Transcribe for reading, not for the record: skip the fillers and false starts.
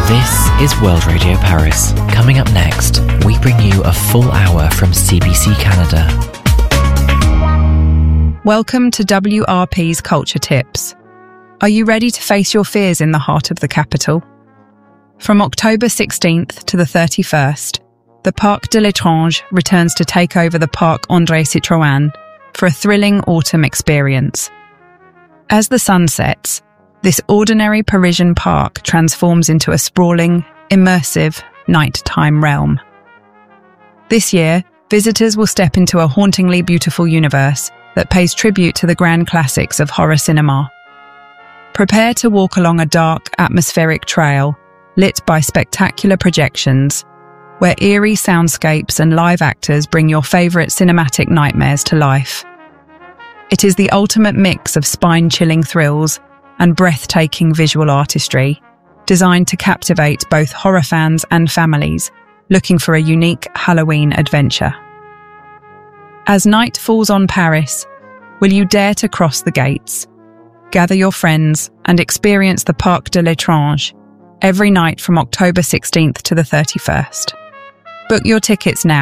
This is World Radio Paris. Coming up next, we bring you a full hour from CBC Canada. Welcome to WRP's Culture Tips. Are you ready to face your fears in the heart of the capital? From October 16th to the 31st, the Parc de l'Étrange returns to take over the Parc André Citroën for a thrilling autumn experience. As the sun sets, this ordinary Parisian park transforms into a sprawling, immersive, nighttime realm. This year, visitors will step into a hauntingly beautiful universe that pays tribute to the grand classics of horror cinema. Prepare to walk along a dark, atmospheric trail lit by spectacular projections, where eerie soundscapes and live actors bring your favourite cinematic nightmares to life. It is the ultimate mix of spine-chilling thrills and breathtaking visual artistry, designed to captivate both horror fans and families looking for a unique Halloween adventure. As night falls on Paris, will you dare to cross the gates? Gather your friends and experience the Parc de l'Étrange every night from October 16th to the 31st. Book your tickets now